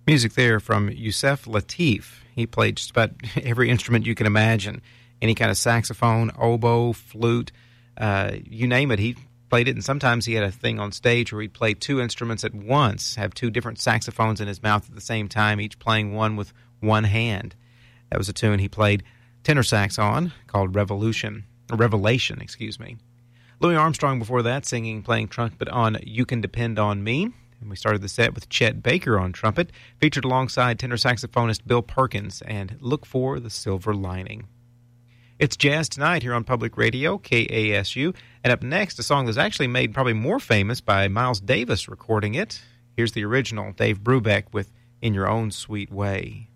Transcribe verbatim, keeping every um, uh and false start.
Music there from Yusef Lateef. He played just about every instrument you can imagine. Any kind of saxophone, oboe, flute, uh, you name it, he played it. And sometimes he had a thing on stage where he'd play two instruments at once, have two different saxophones in his mouth at the same time, each playing one with one hand. That was a tune he played tenor sax on, called Revolution, or Revelation, excuse me. Louis Armstrong before that, singing, playing trumpet on You Can Depend on Me. And we started the set with Chet Baker on trumpet, featured alongside tenor saxophonist Bill Perkins, and Look for the Silver Lining. It's Jazz Tonight here on Public Radio, K A S U. And up next, a song that's actually made probably more famous by Miles Davis recording it. Here's the original, Dave Brubeck with In Your Own Sweet Way.